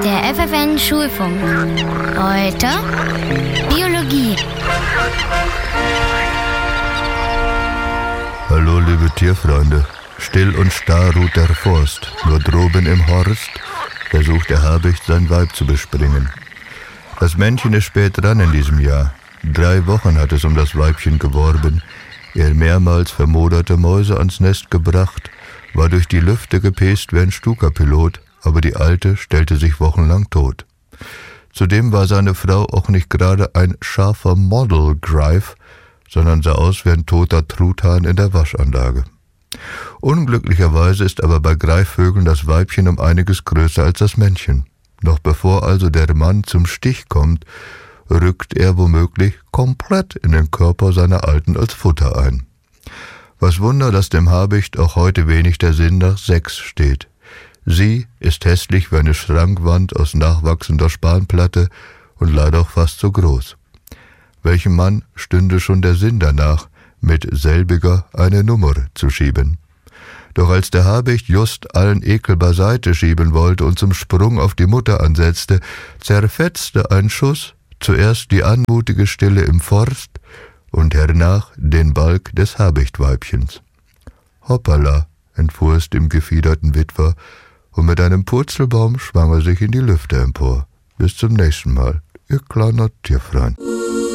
Der FFN Schulfunk. Heute Biologie. Hallo liebe Tierfreunde, still und starr ruht der Forst, nur droben im Horst versucht der Habicht sein Weib zu bespringen. Das Männchen ist spät dran in diesem Jahr. 3 Wochen hat es um das Weibchen geworben, ihr mehrmals vermoderte Mäuse ans Nest gebracht, war durch die Lüfte gepäst wie ein Stuka-Pilot, aber die Alte stellte sich wochenlang tot. Zudem war seine Frau auch nicht gerade ein scharfer Model-Greif, sondern sah aus wie ein toter Truthahn in der Waschanlage. Unglücklicherweise ist aber bei Greifvögeln das Weibchen um einiges größer als das Männchen. Noch bevor also der Mann zum Stich kommt, rückt er womöglich komplett in den Körper seiner Alten als Futter ein. Was Wunder, dass dem Habicht auch heute wenig der Sinn nach Sex steht. Sie ist hässlich wie eine Schrankwand aus nachwachsender Spanplatte und leider auch fast so groß. Welchem Mann stünde schon der Sinn danach, mit selbiger eine Nummer zu schieben? Doch als der Habicht just allen Ekel beiseite schieben wollte und zum Sprung auf die Mutter ansetzte, zerfetzte ein Schuss zuerst die anmutige Stille im Forst und hernach den Balg des Habichtweibchens. Hoppala, entfuhr es dem gefiederten Witwer, und mit einem Purzelbaum schwang er sich in die Lüfte empor. Bis zum nächsten Mal, ihr kleiner Tierfreund.